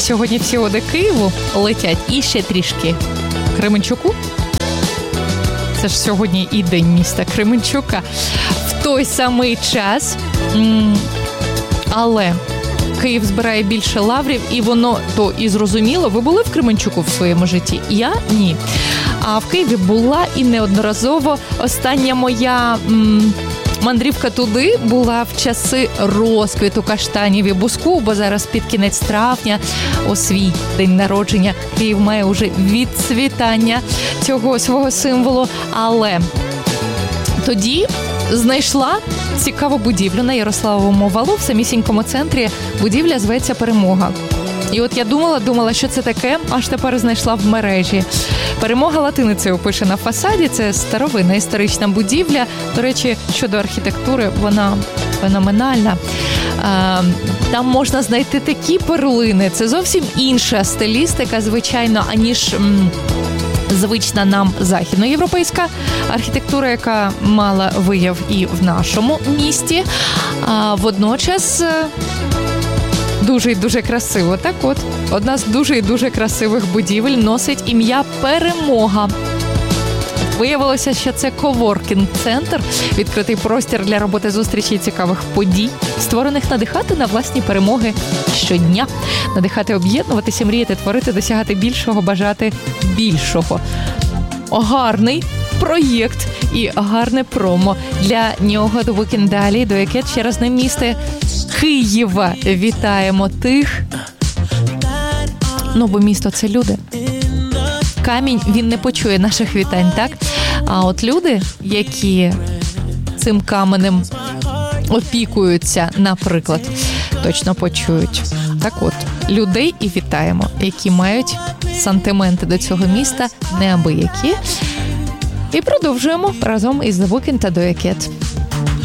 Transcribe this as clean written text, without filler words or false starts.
сьогодні всі оди Києву летять і ще трішки Кременчуку. Це ж сьогодні і день міста Кременчука. В той самий час, але Київ збирає більше лаврів, і воно то і зрозуміло. Ви були в Кременчуку в своєму житті? Я – ні. А в Києві була і неодноразово. Остання моя мандрівка туди була в часи розквіту каштанів і буску, бо зараз під кінець травня, у свій день народження, Київ має вже відцвітання цього свого символу. Але тоді знайшла цікаву будівлю на Ярославовому валу, в самісінькому центрі. Будівля зветься «Перемога». І от я думала, що це таке, аж тепер знайшла в мережі. «Перемога» латиницею пише на фасаді, це старовинна історична будівля. До речі, щодо архітектури, вона феноменальна. Там можна знайти такі перлини, це зовсім інша стилістика, звичайно, аніж звична нам західноєвропейська архітектура, яка мала вияв і в нашому місті. А водночас дуже і дуже красиво. Так от, одна з дуже і дуже красивих будівель носить ім'я «Перемога». Виявилося, що це коворкінг-центр, відкритий простір для роботи зустрічей цікавих подій, створених надихати на власні перемоги щодня. Надихати, об'єднуватися, мріяти, творити, досягати більшого, бажати більшого. Гарний проєкт і гарне промо для нього. The Weekend далі, до яке через не місце Києва. Вітаємо тих. Бо місто – це люди. Камінь, він не почує наших вітань, так? А от люди, які цим каменем опікуються, наприклад, точно почують. Так от, людей і вітаємо, які мають сантименти до цього міста неабиякі. І продовжуємо разом із The Weekend та Doja Cat.